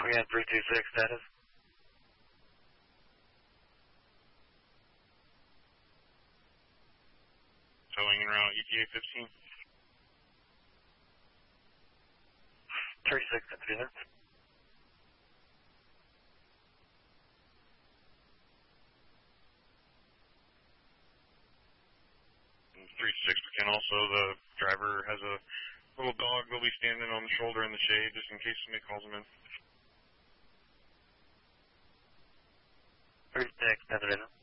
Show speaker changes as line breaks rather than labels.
Command 326 status.
Towing en route, ETA 15.
36 and 3 there.
36 can also, the driver has a little dog, they'll be standing on the shoulder in the shade just in case somebody calls them in.
36 and 3 there.